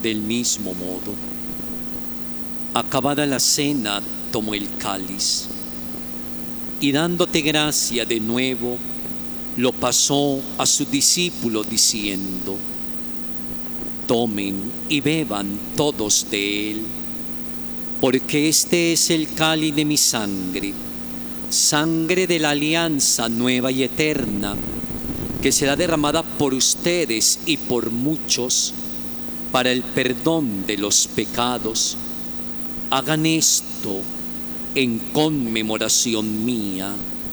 Del mismo modo, acabada la cena, tomó el cáliz y dándote gracia de nuevo, lo pasó a sus discípulos diciendo: tomen y beban todos de él, porque este es el cáliz de mi sangre, sangre de la alianza nueva y eterna, que será derramada por ustedes y por muchos para el perdón de los pecados. Hagan esto en conmemoración mía.